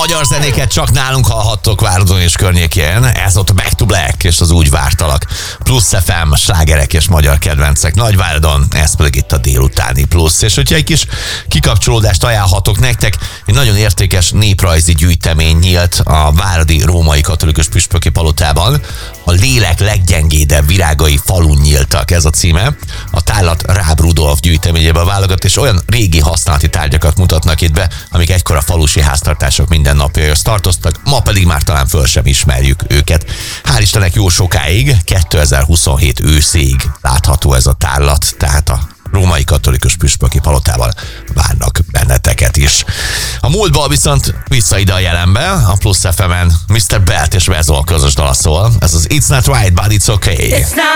Magyar zenéket csak nálunk hallhattok Váradon és környékén. Ez ott a Back to Black és az Úgy vártalak. Plusz FM, slágerek és magyar kedvencek Nagyváradon, ez pedig itt a délutáni plusz. És hogyha egy kis kikapcsolódást ajánlhatok nektek, egy nagyon értékes néprajzi gyűjtemény nyílt a váradi római katolikus püspöki palotában. A lélek leggyengédebb virágai falun nyíltak, ez a címe. A tárlat Ráb Rudolf gyűjteményéből válogat, és olyan régi használati tárgyakat mutatnak itt be, amik egykor a falusi háztartások mindennapjaihoz tartoztak, ma pedig már talán föl sem ismerjük őket. Hál' Istennek jó sokáig, 2027 őszéig látható ez a tárlat, tehát a római katolikus püspöki palotával várnak benneteket is. A múltból viszont vissza ide a jelenbe, a Plusz FM-en Mr. Belt és Vezol közös dala szól. Ez az It's Not Right, But It's Okay. It's not